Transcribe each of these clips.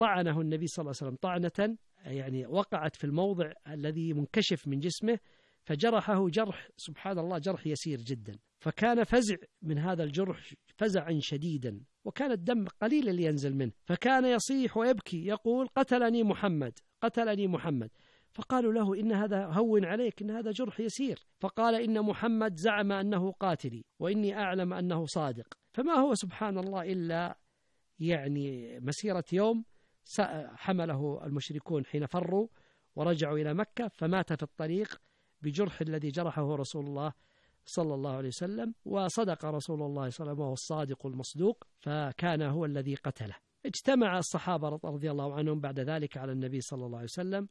طعنه النبي صلى الله عليه وسلم طعنة يعني وقعت في الموضع الذي منكشف من جسمه، فجرحه جرح سبحان الله جرح يسير جدا، فكان فزع من هذا الجرح فزعا شديدا، وكان الدم قليل اللي ينزل منه، فكان يصيح ويبكي يقول قتلني محمد قتلني محمد. فقالوا له إن هذا هون عليك، إن هذا جرح يسير. فقال إن محمد زعم أنه قاتلي وإني أعلم أنه صادق. فما هو سبحان الله إلا يعني مسيرة يوم حمله المشركون حين فروا ورجعوا إلى مكة، فمات في الطريق بجرح الذي جرحه رسول الله صلى الله عليه وسلم، وصدق رسول الله صلى الله عليه وسلم وهو الصادق المصدوق، فكان هو الذي قتله. اجتمع الصحابة رضي الله عنهم بعد ذلك على النبي صلى الله عليه وسلم،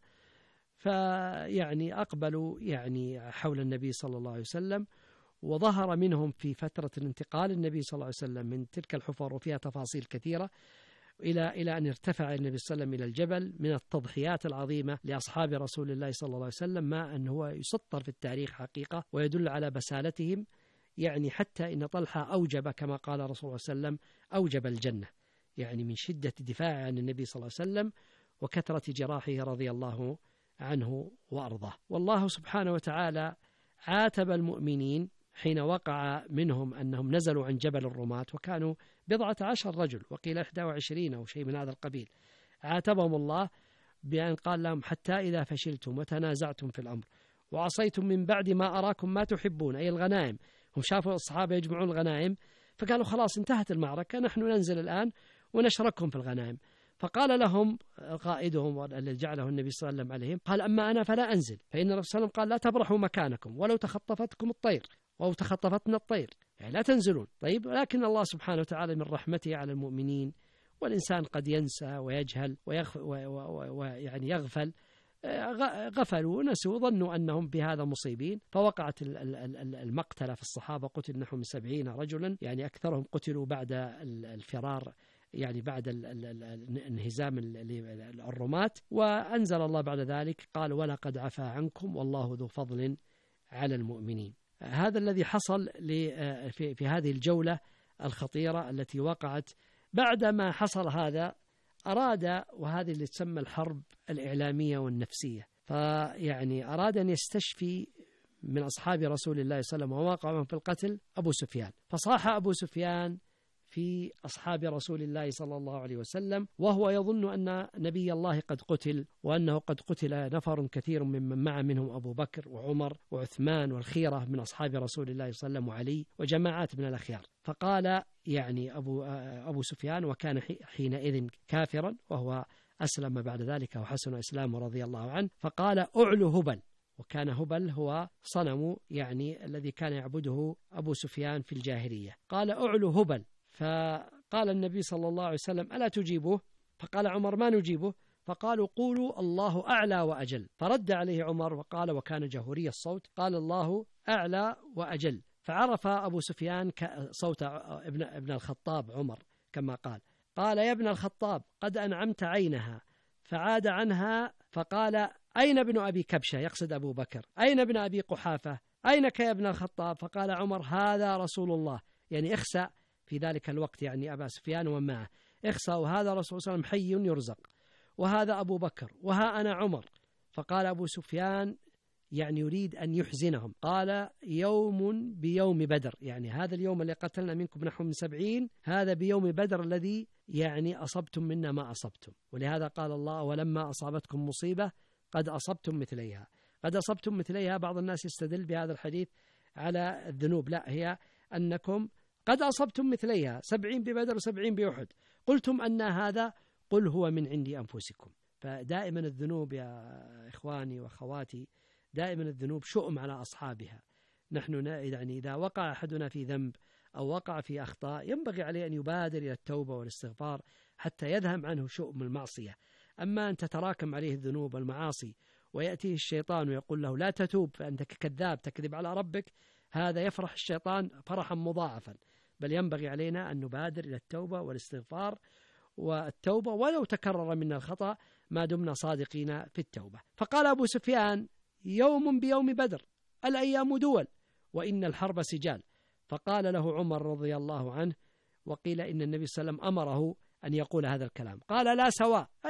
فيعني أقبلوا يعني حول النبي صلى الله عليه وسلم، وظهر منهم في فترة الانتقال النبي صلى الله عليه وسلم من تلك الحفر وفيها تفاصيل كثيرة إلى أن ارتفع النبي صلى الله عليه وسلم إلى الجبل من التضحيات العظيمة لأصحاب رسول الله صلى الله عليه وسلم، ما أن هو يسطر في التاريخ حقيقة ويدل على بسالتهم، يعني حتى إن طلحة أوجب كما قال رسول الله صلى الله عليه وسلم أوجب الجنة، يعني من شدة دفاعه عن النبي صلى الله عليه وسلم وكثرة جراحه رضي الله عنه وأرضاه. والله سبحانه وتعالى عاتب المؤمنين حين وقع منهم أنهم نزلوا عن جبل الرماة، وكانوا 17 رجل وقيل 21 أو شيء من هذا القبيل. عاتبهم الله بأن قال لهم حتى إذا فشلتم وتنازعتم في الأمر وعصيتم من بعد ما أراكم ما تحبون، أي الغنائم. هم شافوا الصحابة يجمعون الغنائم فقالوا خلاص انتهت المعركة، نحن ننزل الآن ونشركهم في الغنائم. فقال لهم قائدهم الذي جعله النبي صلى الله عليه وسلم عليهم، قال أما أنا فلا أنزل، فإن الرسول صلى الله عليه وسلم قال لا تبرحوا مكانكم ولو تخطفتكم الطير أو تخطفتنا الطير، يعني لا تنزلون. طيب، لكن الله سبحانه وتعالى من رحمته على المؤمنين، والإنسان قد ينسى ويجهل ويعني يغفل، غفلوا ونسوا ظنوا أنهم بهذا مصيبين، فوقعت المقتلة في الصحابة، قتل نحو 70 رجلا، يعني أكثرهم قتلوا بعد الفرار، يعني بعد انهزام الرماة. وأنزل الله بعد ذلك قال ولقد عفا عنكم والله ذو فضل على المؤمنين. هذا الذي حصل في هذه الجولة الخطيرة التي وقعت. بعدما حصل هذا أراد، وهذه اللي تسمى الحرب الإعلامية والنفسية، فيعني أراد أن يستشفي من أصحاب رسول الله صلى الله عليه وسلم وواقعهم في القتل أبو سفيان. فصاح أبو سفيان في أصحاب رسول الله صلى الله عليه وسلم وهو يظن أن نبي الله قد قتل، وأنه قد قتل نفر كثير ممن معه، منهم أبو بكر وعمر وعثمان والخيرة من أصحاب رسول الله صلى الله عليه وسلم وعلي وجماعات من الأخيار. فقال يعني أبو سفيان، وكان حينئذ كافرا وهو أسلم بعد ذلك وحسن إسلامه رضي الله عنه، فقال أعلو هبل. وكان هبل هو صنم يعني الذي كان يعبده أبو سفيان في الجاهلية. قال أعلو هبل. فقال النبي صلى الله عليه وسلم ألا تجيبه؟ فقال عمر ما نجيبه. فقالوا قولوا الله أعلى وأجل. فرد عليه عمر وقال، وكان جهوري الصوت، قال الله أعلى وأجل. فعرف أبو سفيان صوت ابن الخطاب عمر كما قال يا ابن الخطاب قد أنعمت عينها. فعاد عنها فقال أين ابن أبي كبشة؟ يقصد أبو بكر. أين ابن أبي قحافة؟ أينك يا ابن الخطاب؟ فقال عمر هذا رسول الله، يعني اخسأ في ذلك الوقت، يعني أبا سفيان ومعه اخسأ، وهذا رسول صلى الله عليه وسلم حي يرزق، وهذا أبو بكر، وها أنا عمر. فقال أبو سفيان يعني يريد أن يحزنهم، قال يوم بيوم بدر، يعني هذا اليوم اللي قتلنا منكم نحو من 70 هذا بيوم بدر الذي يعني أصبتم منا ما أصبتم. ولهذا قال الله ولما أصابتكم مصيبة قد أصبتم مثليها. قد أصبتم مثليها، بعض الناس يستدل بهذا الحديث على الذنوب، لا، هي أنكم قد أصبتم مثليها، 70 ببدر و70 بأحد، قلتم أن هذا، قل هو من عند أنفسكم. فدائما الذنوب يا إخواني وأخواتي، دائما الذنوب شؤم على أصحابها. نحن يعني إذا وقع أحدنا في ذنب أو وقع في أخطاء ينبغي عليه أن يبادر إلى التوبة والاستغفار حتى يذهب عنه شؤم المعصية. أما أن تتراكم عليه الذنوب والمعاصي ويأتيه الشيطان ويقول له لا تتوب فأنت كذاب تكذب على ربك، هذا يفرح الشيطان فرحا مضاعفا. بل ينبغي علينا أن نبادر إلى التوبة والاستغفار، والتوبة ولو تكرر منا الخطأ ما دمنا صادقين في التوبة. فقال أبو سفيان يوم بيوم بدر، الأيام دول، وإن الحرب سجال. فقال له عمر رضي الله عنه، وقيل إن النبي صلى الله عليه وسلم أمره أن يقول هذا الكلام؟ قال لا سواء،